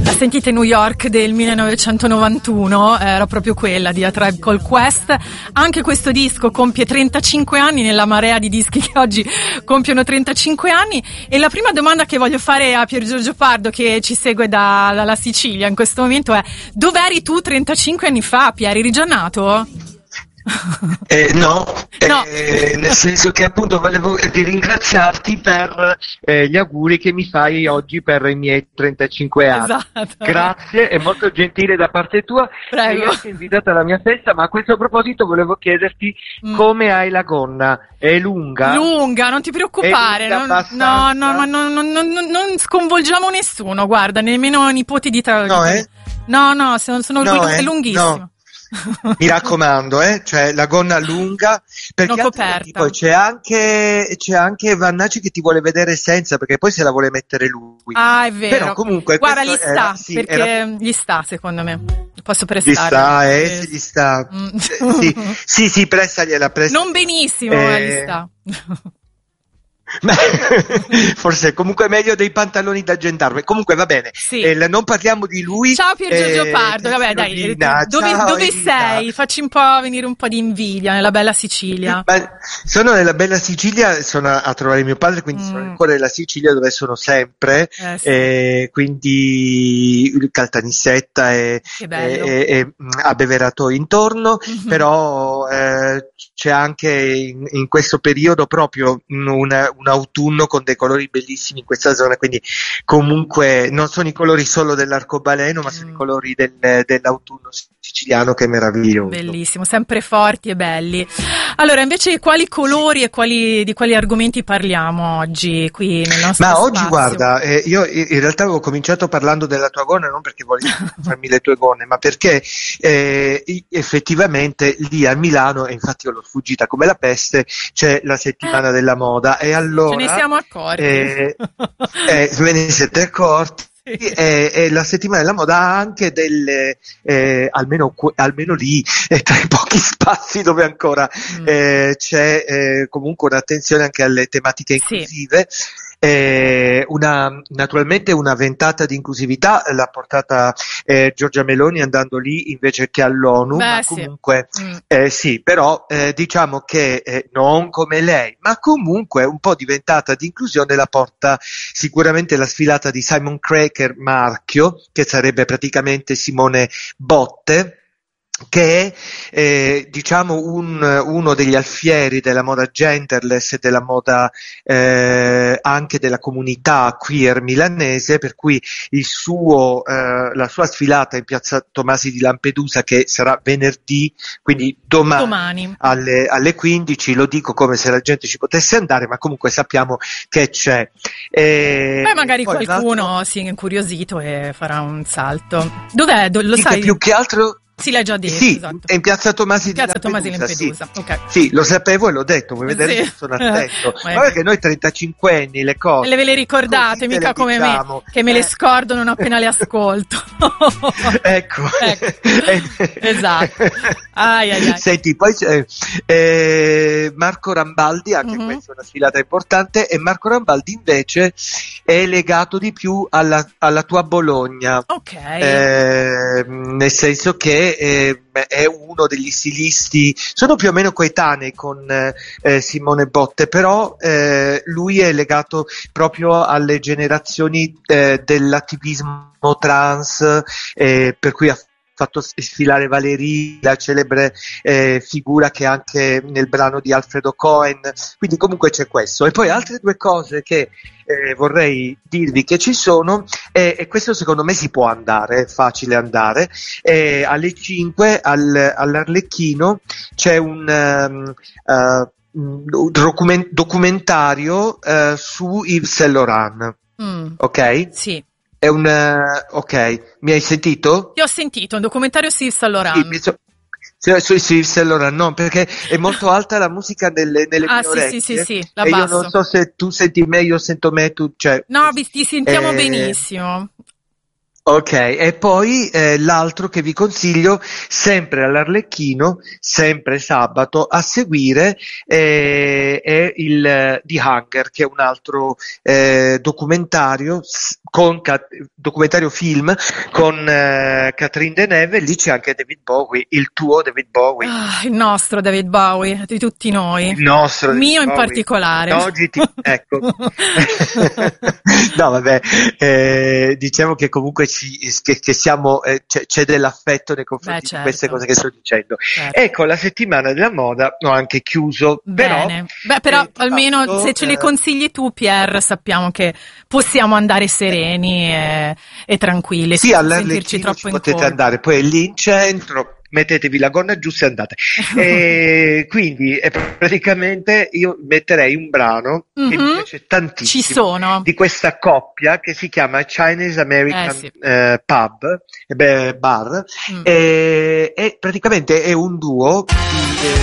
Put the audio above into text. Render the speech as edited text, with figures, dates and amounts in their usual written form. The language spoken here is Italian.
Sentite New York del 1991, era proprio quella di A Tribe Called Quest. Anche questo disco compie 35 anni nella marea di dischi che oggi compiono 35 anni. E la prima domanda che voglio fare a Pier Giorgio Pardo, che ci segue dalla Sicilia in questo momento, è: dov'eri tu 35 anni fa, Pier? Eri già nato? No. No. Nel senso che appunto volevo ringraziarti per gli auguri che mi fai oggi per i miei 35 anni. Esatto. Grazie, è molto gentile da parte tua. Prego. Mi hai invitato alla mia festa, ma a questo proposito volevo chiederti come hai la gonna? È lunga? Lunga, non ti preoccupare. È lunga, No, ma non sconvolgiamo nessuno, guarda, nemmeno nipoti di No, No, sono No, lunghissimo. no. Mi raccomando, cioè la gonna lunga, perché non coperta. Poi c'è anche Vannacci che ti vuole vedere senza, perché poi se la vuole mettere lui. Ah, è vero. Però comunque guarda, gli sta, secondo me. Posso Gli prestare. sta. Sì, prestagliela. Non benissimo, ma gli sta. Forse comunque meglio dei pantaloni da gendarme. Comunque va bene, sì. Non parliamo di lui. Ciao Pier Giorgio Pardo, vabbè dai, dove sei? Facci venire un po' di invidia nella bella Sicilia. Sono nella bella Sicilia, sono a trovare mio padre, quindi sono nel cuore della Sicilia dove sono sempre, sì. Quindi Caltanissetta e Abeverato intorno, però c'è anche in questo periodo proprio un autunno con dei colori bellissimi in questa zona, quindi comunque non sono i colori solo dell'arcobaleno, ma sono i colori dell'autunno siciliano, che è meraviglioso. Bellissimo, sempre forti e belli. Allora, invece, quali colori e di quali argomenti parliamo oggi qui nel nostro spazio? Oggi guarda, io in realtà avevo cominciato parlando della tua gonna, non perché voglio farmi le tue gonne, ma perché effettivamente lì a Milano, e infatti io l'ho sfuggita come la peste, c'è la settimana della moda, e allora ce ne siamo accorti. Ve ne siete accorti? E la settimana della moda ha anche delle almeno lì tra i pochi spazi dove ancora c'è comunque un'attenzione anche alle tematiche inclusive. Naturalmente una ventata di inclusività l'ha portata Giorgia Meloni andando lì invece che all'ONU, ma comunque sì, però diciamo che non come lei, ma comunque un po' di ventata di inclusione la porta sicuramente la sfilata di Simon Cracker Marchio, che sarebbe praticamente Simone Botte, che è diciamo uno degli alfieri della moda genderless e della moda anche della comunità queer milanese, per cui la sua sfilata in piazza Tomasi di Lampedusa, che sarà venerdì, quindi domani. alle 15, lo dico come se la gente ci potesse andare, ma comunque sappiamo che c'è. Magari qualcuno si è incuriosito e farà un salto. Dov'è? Lo sai? Più che altro sì, l'hai già detto. Sì, esatto. è in piazza Tomasi di Lampedusa. Sì. Okay. Sì, lo sapevo e l'ho detto, vuoi vedere che sono attento. Guarda che noi 35 anni le cose ve le ricordate, mica come diciamo. Me, che me le scordo non appena le ascolto. Ecco. Esatto. Ai. Senti, poi c'è Marco Rambaldi, anche questa è una sfilata importante, e Marco Rambaldi invece è legato di più alla tua Bologna. Ok. Nel senso che è uno degli stilisti, sono più o meno coetanei con Simone Botte, però lui è legato proprio alle generazioni dell'attivismo trans, per cui ha fatto sfilare Valerie, la celebre figura che è anche nel brano di Alfredo Cohen, quindi comunque c'è questo. E poi altre due cose che vorrei dirvi che ci sono, e questo secondo me si può andare, è facile andare, alle 5 all'Arlecchino c'è un documentario su Yves Saint Laurent, ok? Sì. È ok, mi hai sentito? Ti ho sentito, un documentario su Yves Saint Laurent. Su Yves Saint Laurent, no, perché è molto alta la musica nelle mie orecchie. Sì, la e basso. Io non so se tu senti me, io sento me, tu, cioè. No, ti sentiamo benissimo. Ok, e poi l'altro che vi consiglio, sempre all'Arlecchino, sempre sabato, a seguire è il The Hunger, che è un altro documentario film con Catherine Deneuve, e lì c'è anche David Bowie, il tuo David Bowie. Il nostro David Bowie, di tutti noi. Il nostro Mio David in Bowie. particolare. No, ecco. No, vabbè, diciamo che comunque che siamo, c'è dell'affetto nei confronti di queste cose che sto dicendo. Certo. Ecco, la settimana della moda ho anche chiuso. Bene. Però almeno se ce le consigli tu, Pier, sappiamo che possiamo andare sereni e tranquilli. Sì, all'Arlecchino potete andare, poi è lì in centro. Mettetevi la gonna giusta e andate. E quindi praticamente io metterei un brano che mi piace tantissimo di questa coppia che si chiama Chinese American Bar, e praticamente è un duo